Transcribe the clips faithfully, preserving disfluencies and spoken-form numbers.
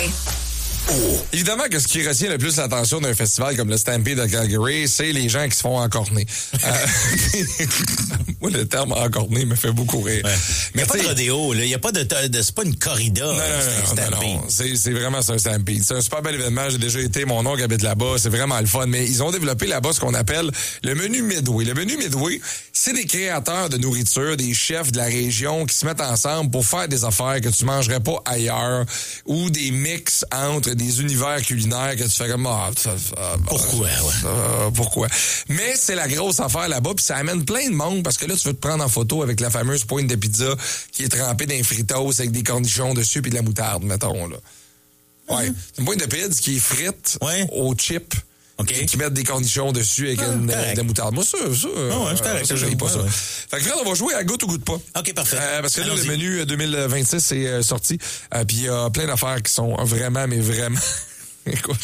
Calgary. Oh. Évidemment que ce qui retient le plus l'attention d'un festival comme le Stampede de Calgary, c'est les gens qui se font encorner. euh, moi, le terme encorner me fait beaucoup rire. Ouais. Mais il n'y a pas de rodéo, il n'y a pas de, de... C'est pas une corrida. Non, non, non, non, non. C'est, c'est vraiment ça, un Stampede. C'est un super bel événement. J'ai déjà été, mon oncle habite là-bas. C'est vraiment le fun. Mais ils ont développé là-bas ce qu'on appelle le menu Midway. Le menu Midway, c'est des créateurs de nourriture, des chefs de la région qui se mettent ensemble pour faire des affaires que tu mangerais pas ailleurs ou des mix entre des univers culinaires que tu fais comme ah, ça, ça, pourquoi ça, ouais. ça, pourquoi mais c'est la grosse affaire là-bas puis ça amène plein de monde parce que là tu veux te prendre en photo avec la fameuse pointe de pizza qui est trempée dans les fritos avec des cornichons dessus puis de la moutarde mettons là. Ouais, mm-hmm. C'est une pointe de pizza qui est frite ouais. au chip. Okay. Qui mettent des cornichons dessus avec ah, une, de la moutarde. Moi, ça, ça, oh, ouais, euh, ça, j'aime pas ouais, ça. Ouais. Fait que Fred, on va jouer à goûte ou goûte pas. OK, parfait. Euh, parce que Allons-y. là, le menu deux mille vingt-six est euh, sorti. Euh, Puis il y a plein d'affaires qui sont vraiment, mais vraiment... Écoute.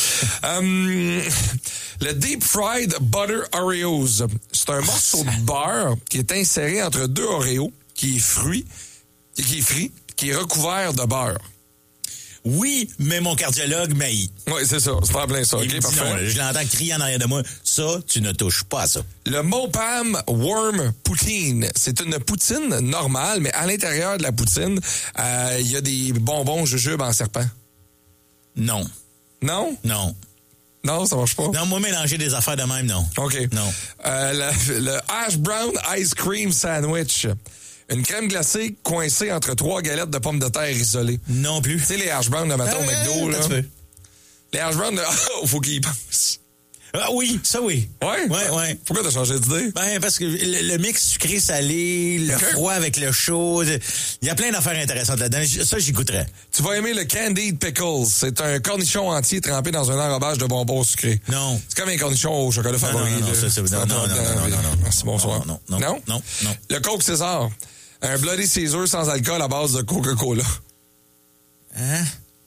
um, le Deep Fried Butter Oreos. C'est un morceau de beurre qui est inséré entre deux Oreos, qui est fruit, qui est frit, qui est recouvert de beurre. Oui, mais mon cardiologue m'haït. Oui, c'est ça. C'est pas plein ça. Il OK, parfait. Non, je l'entends crier en arrière de moi. Ça, tu ne touches pas à ça. Le Mopam Worm Poutine. C'est une poutine normale, mais à l'intérieur de la poutine, il euh, y a des bonbons jujubes en serpent. Non. Non? Non. Non, ça marche pas? Non, moi, mélanger des affaires de même, non. OK. Non. Euh, le, le Hash Brown Ice Cream Sandwich. Une crème glacée coincée entre trois galettes de pommes de terre isolées. Non plus. Tu sais, les hash browns de matin au euh, McDo, là. Les hash browns de... Oh, faut qu'il y pense. Ah oui, ça oui. Ouais? Ouais, ouais. Pourquoi t'as changé d'idée? Ben, parce que le, le mix sucré-salé, le okay. froid avec le chaud, il y a plein d'affaires intéressantes là-dedans. Ça, j'y goûterais. Tu vas aimer le Candied Pickles. C'est un cornichon entier trempé dans un enrobage de bonbons sucrés. Non. C'est comme un cornichon au chocolat non, favori. Non, non, non, ça, c'est... non, non, non, non, non, non. Merci, bonsoir. Non, non, non. Non? Non. Le Coke César. Un Bloody Caesar sans alcool à base de Coca-Cola. Hein?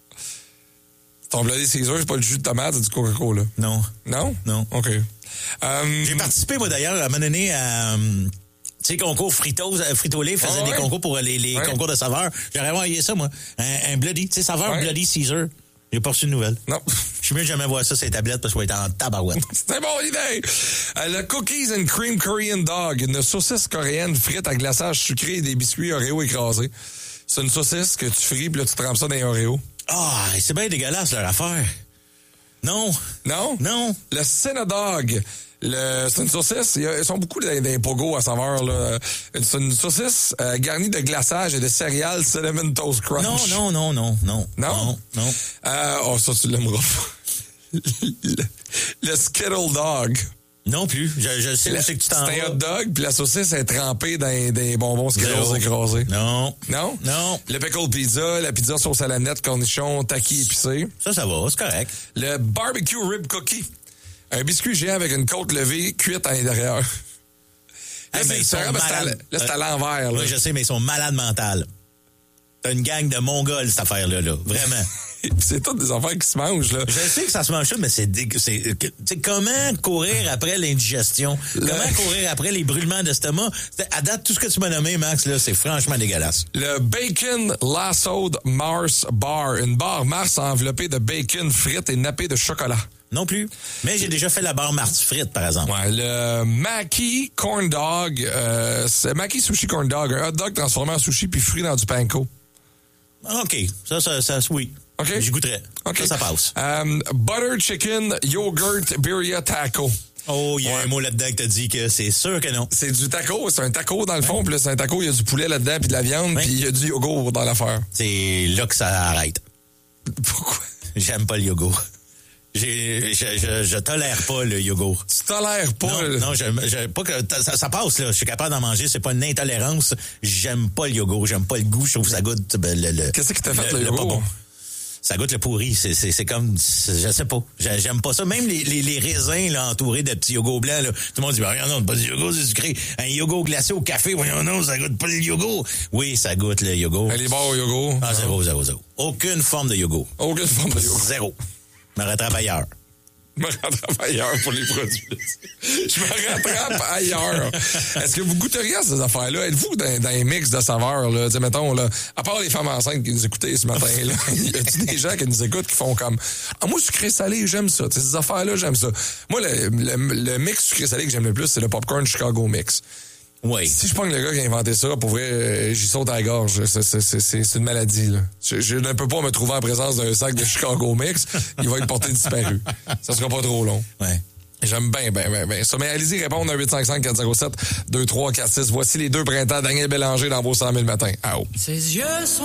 Ton Bloody Caesar, c'est pas le jus de tomate, c'est du Coca-Cola. Non. Non? Non. OK. Um, J'ai participé, moi, d'ailleurs, à un moment donné, à... tu sais, concours Fritos, Frito-Lay faisait oh, ouais. des concours pour les, les ouais. concours de saveurs. J'aurais envoyé ça, moi. Un, un Bloody, tu sais, saveur ouais. Bloody Caesar. J'ai pas reçu de nouvelles. Non. Je suis mieux de jamais voir ça sur les tablettes parce qu'on est en tabarouette. C'est une bonne idée. Euh, le Cookies and Cream Korean Dog, une saucisse coréenne frite à glaçage sucré et des biscuits Oreo écrasés. C'est une saucisse que tu frites, puis là, tu trempes ça dans les Oreo. Ah, oh, c'est bien dégueulasse, leur affaire. Non. Non? Non. Le Cinedog. Le, c'est une saucisse. Ils sont beaucoup dans les pogos à saveur, là. C'est une saucisse euh, garnie de glaçage et de céréales Cinnamon Toast Crunch. Non, non, non, non, non. Non? Non, non. Euh, oh, ça, tu l'aimeras pas. le, le Skittle Dog. Non plus. Je, je sais le, où c'est que tu t'en vas. C'est un hot dog, puis la saucisse est trempée dans des bonbons Skittles écrasés. Non. Non? Non. Le pickle pizza, la pizza sauce à la nette, cornichon, taki épicé. Ça, ça va, c'est correct. Le barbecue rib cookie. Un biscuit géant avec une côte levée cuite à l'intérieur. Là, hey, c'est, c'est là, c'est à l'envers. Oui, je sais, mais ils sont malades mentales. T'as une gang de Mongols, cette affaire-là, là. Vraiment. C'est toutes des affaires qui se mangent, là. Je sais que ça se mange ça, mais c'est... c'est t'sais, comment courir après l'indigestion? Le... Comment courir après les brûlements d'estomac? À date, tout ce que tu m'as nommé, Max, là, c'est franchement dégueulasse. Le Bacon Lassoed Mars Bar. Une barre Mars enveloppée de bacon frites et nappée de chocolat. Non plus. Mais j'ai déjà fait la barre Mars frite, par exemple. Ouais, le Maki Corn Dog. Euh, c'est Maki Sushi Corn Dog. Un hot dog transformé en sushi puis frit dans du panko. OK. Ça, ça, ça, oui. OK. J'y goûterais. OK. Ça, ça passe. Um, butter Chicken Yogurt Birria Taco. Oh, il y a ouais. un mot là-dedans que t'as dit que c'est sûr que non. C'est du taco. C'est un taco dans le fond. Ouais. Puis là, c'est un taco, il y a du poulet là-dedans puis de la viande ouais. puis il y a du yogourt dans l'affaire. C'est là que ça arrête. Pourquoi? J'aime pas le yogourt. J'ai, je, je, je tolère pas le yogourt. Tu tolères pas? Non, le... non je, je, pas que ça, ça passe, là. Je suis capable d'en manger. C'est pas une intolérance. J'aime pas le yogourt. J'aime pas le goût. Je trouve que ça goûte ben, le, le... Qu'est-ce qui t'a fait le, le, le yogourt? Le bon. Ça goûte le pourri. C'est, c'est, c'est comme... C'est, je sais pas. J'aime pas ça. Même les, les, les raisins là, entourés de petits yogourts blancs, là, tout le monde dit, ben, non, pas du yogourt, c'est sucré. Un yogourt glacé au café, voyons non, ça goûte pas le yogourt. Oui, ça goûte le yogourt. Elle est bonne au yogourt? Ah, zéro, zéro, zéro. Aucune forme de yogourt. Aucune forme de yogourt? Zéro. Je me rattrape ailleurs. Je me rattrape ailleurs pour les produits. Je me rattrape ailleurs. Est-ce que vous goûteriez à ces affaires-là? Êtes-vous dans, dans les mix de saveurs, là? Tu sais, mettons, là, à part les femmes enceintes qui nous écoutaient ce matin-là, y a-t-il des gens qui nous écoutent qui font comme, ah, moi, sucré-salé, j'aime ça. Tu sais, ces affaires-là, j'aime ça. Moi, le, le, le mix sucré-salé que j'aime le plus, c'est le popcorn Chicago Mix. Oui. Si je pogne le gars qui a inventé ça, pour vrai, euh, j'y saute à la gorge. C'est, c'est, c'est, c'est une maladie, là. Je, je ne peux pas me trouver en présence d'un sac de Chicago Mix. Il va être porté disparu. Ça sera pas trop long. Ouais. J'aime bien, bien, bien, bien ça. Mais allez-y répondre à huit cinq cinq quatre zéro sept deux trois quatre six. Voici les deux printemps. Daniel Bélanger dans vos cent mille matins. Ah oh. Ses yeux sont